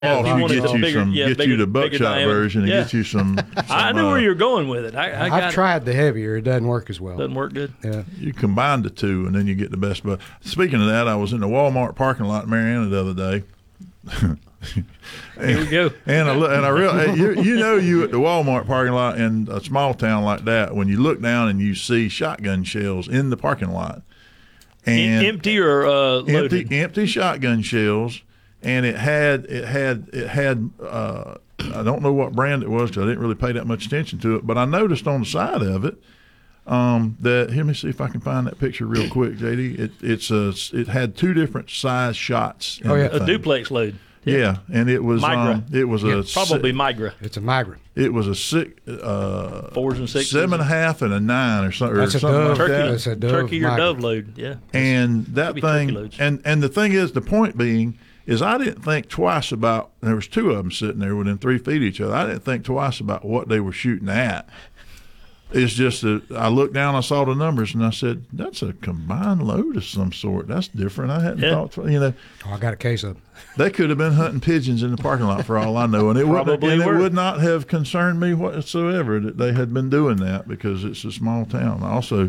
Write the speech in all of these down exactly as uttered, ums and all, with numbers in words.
Oh, if you you wanted get the you bigger, some, yeah, get bigger, you the bigger buckshot diameter. version, and Yeah. get you some. some I knew uh, where you were going with it. I, I got I've tried the heavier. It doesn't work as well. Doesn't work good. Yeah. You combine the two, and then you get the best. But speaking of that, I was in the Walmart parking lot in Marietta the other day. and, Here we go. And I look, and I real you, you know you at the Walmart parking lot in a small town like that, when you look down and you see shotgun shells in the parking lot, and empty or uh, loaded? empty empty shotgun shells, and it had it had it had uh, I don't know what brand it was because I didn't really pay that much attention to it, but I noticed on the side of it um, that let me see if I can find that picture real quick, J D. It it's a it had two different size shots. In Oh, yeah. the A thing. duplex load. Yeah, and it was Migra. um, it was Yeah, a Probably si- Migra. It's a migrant. it was a six uh, Fours and sixes. seven and a half and a nine or something. That's or a something dove. like Turkey, that. That's a dove turkey or Migra. dove load. Yeah. And that Could be turkey thing, loads. and and the thing is, the point being is, I didn't think twice about. There was two of them sitting there within three feet of each other. I didn't think twice about what they were shooting at. It's just that I looked down, I saw the numbers, and I said, "That's a combined load of some sort. That's different." I hadn't Yeah. thought. tw- You know, Oh, I got a case of them. they could have been hunting pigeons in the parking lot for all I know, and it would Probably and it were. would not have concerned me whatsoever that they had been doing that, because it's a small town. Also,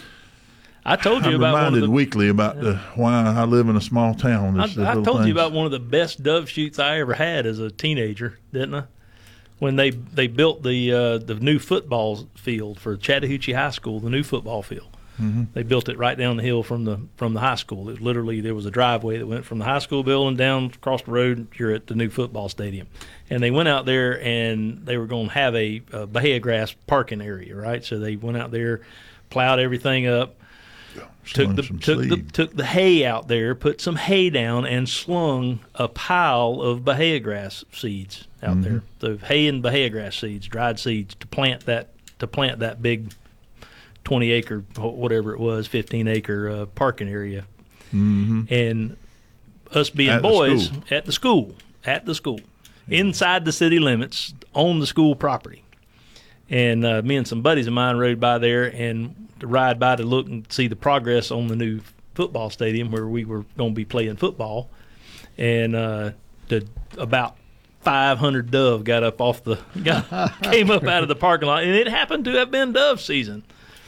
I told you I'm about one of reminded the. weekly about the, why I live in a small town. I, It's the I little told you things. about one of the best dove shoots I ever had as a teenager, didn't I? When they they built the uh, the new football field for Chattahoochee High School, the new football field. Mm-hmm. They built it right down the hill from the from the high school. It literally, there was a driveway that went from the high school building down across the road. You're at the new football stadium, and they went out there and they were going to have a, a Bahia grass parking area, right? So they went out there, plowed everything up, took Slung the some took the seed. took the hay out there, put some hay down, and slung a pile of Bahia grass seeds out there. Mm-hmm. The hay and Bahia grass seeds, dried seeds, to plant that to plant that big twenty acre, whatever it was, fifteen acre uh, parking area. Mm-hmm. And us being At the boys school. at the school, at the school, inside the city limits, on the school property. And uh, me and some buddies of mine rode by there and to ride by to look and see the progress on the new football stadium where we were going to be playing football. And uh, the about five hundred dove got up off the got, came up out of the parking lot, and it happened to have been dove season.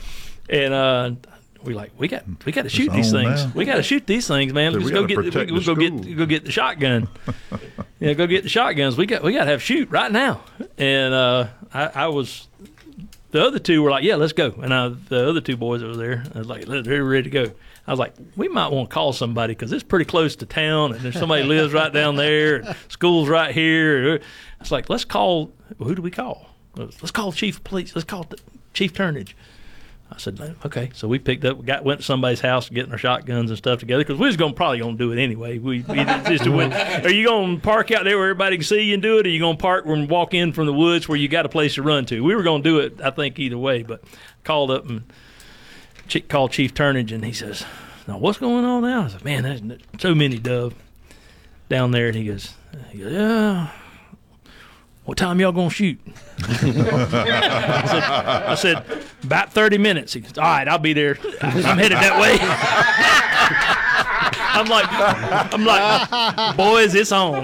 And uh, we like we got we got to shoot these on things. now. We got to shoot these things, man. So Let's we go gotta get protect we, the we'll go school. get go get the shotgun. Yeah, go get the shotguns. We got we got to have shoot right now. And uh, I, I was the other two were like, yeah, let's go. And I, the other two boys that were there, I was like, they're ready to go. I was like, we might want to call somebody because it's pretty close to town, and there's somebody lives right down there, and school's right here. I was like, let's call. Who do we call? Let's call chief of police. Let's call Chief Turnage. I said, "No." Okay. So we picked up, got went to somebody's house, getting our shotguns and stuff together because we was going probably going to do it anyway. We, we just went, are you going to park out there where everybody can see you and do it, or are you going to park and walk in from the woods where you got a place to run to? We were going to do it, I think, either way. But called up and ch- called Chief Turnage, and he says, "Now what's going on now?" I said, "Man, there's so many dove down there." And he goes, he goes, "Yeah. What time y'all gonna shoot?" I, said, I said, "About thirty minutes." He goes, "All right, I'll be there. I'm headed that way." I'm like, I'm like, boys, it's on.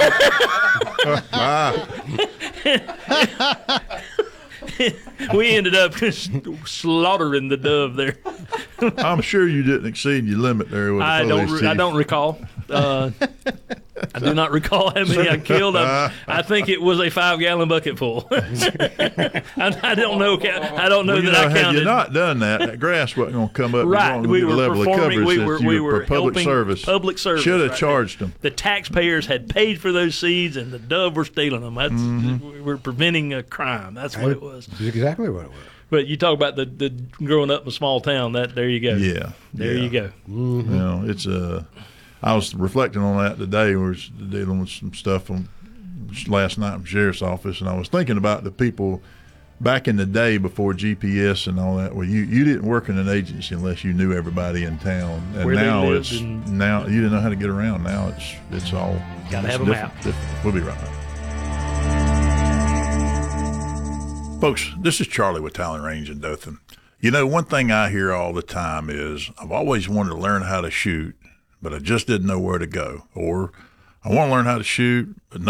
We ended up slaughtering the dove there. I'm sure you didn't exceed your limit there with the I police don't. Re- chief. I don't recall. Uh, I do not recall how many I killed. I, I think it was a five-gallon bucket full. I, I don't know. I don't know Well, you that know, I had counted. you not done that, that grass wasn't going to come up. Right, You we get were the level of performing- coverage we that were- you we were were public helping service. public service Should have right charged them. The taxpayers had paid for those seeds, and the dove were stealing them. That's, Mm-hmm. We were preventing a crime. That's what it was. That's exactly what it was. But you talk about the, the growing up in a small town. That there you go. Yeah, There yeah. you go. You know, it's uh, I was reflecting on that today. We were dealing with some stuff on last night in the sheriff's office, and I was thinking about the people back in the day before G P S and all that. Well, you, you didn't work in an agency unless you knew everybody in town, and Where they now lived it's and- now you didn't know how to get around. Now it's it's all Gotta it's have a different, map. different. We'll be right back. Folks, this is Charlie with Talent Range in Dothan. You know, one thing I hear all the time is I've always wanted to learn how to shoot, but I just didn't know where to go. Or I want to learn how to shoot.